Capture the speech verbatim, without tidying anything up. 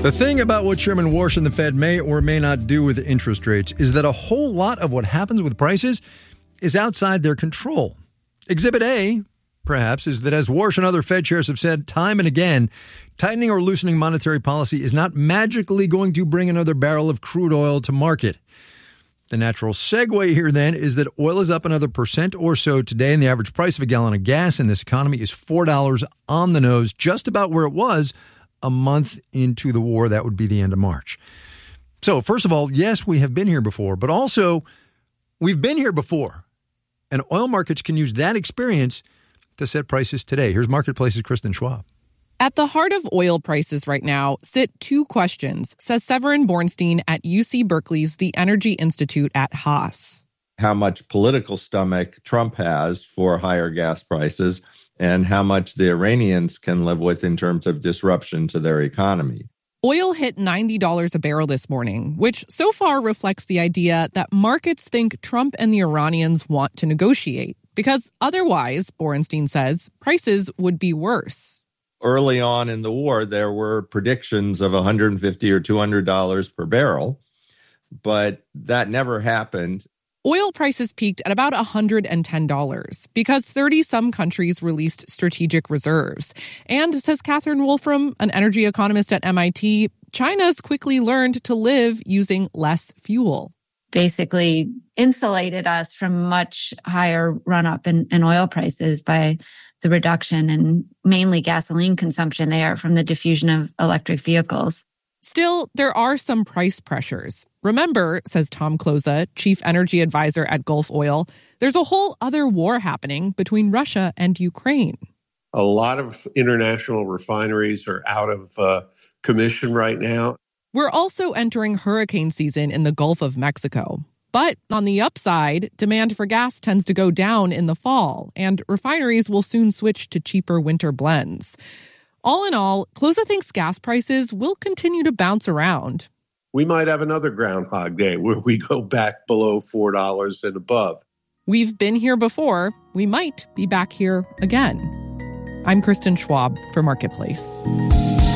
The thing about what Chairman Warsh and the Fed may or may not do with interest rates is that a whole lot of what happens with prices is outside their control. Exhibit A, perhaps, is that as Warsh and other Fed chairs have said time and again, tightening or loosening monetary policy is not magically going to bring another barrel of crude oil to market. The natural segue here, then, is that oil is up another percent or so today, and the average price of a gallon of gas in this economy is four dollars on the nose, just about where it was a month into the war. That would be the end of March. So, first of all, yes, we have been here before, but also we've been here before. And oil markets can use that experience to set prices today. Here's Marketplace's Kristen Schwab. At the heart of oil prices right now sit two questions, says Severin Bornstein at U C Berkeley's The Energy Institute at Haas. How much political stomach Trump has for higher gas prices and how much the Iranians can live with in terms of disruption to their economy. Oil hit ninety dollars a barrel this morning, which so far reflects the idea that markets think Trump and the Iranians want to negotiate, because otherwise, Borenstein says, prices would be worse. Early on in the war, there were predictions of one hundred fifty dollars or two hundred dollars per barrel, but that never happened. Oil prices peaked at about one hundred ten dollars because thirty-some countries released strategic reserves. And, says Catherine Wolfram, an energy economist at M I T, China's quickly learned to live using less fuel. Basically insulated us from much higher run-up in, in oil prices by the reduction in mainly gasoline consumption there from the diffusion of electric vehicles. Still, there are some price pressures. Remember, says Tom Kloza, chief energy advisor at Gulf Oil, there's a whole other war happening between Russia and Ukraine. A lot of international refineries are out of uh, commission right now. We're also entering hurricane season in the Gulf of Mexico. But on the upside, demand for gas tends to go down in the fall, and refineries will soon switch to cheaper winter blends. All in all, Kloza thinks gas prices will continue to bounce around. We might have another Groundhog Day where we go back below four dollars and above. We've been here before. We might be back here again. I'm Kristen Schwab for Marketplace.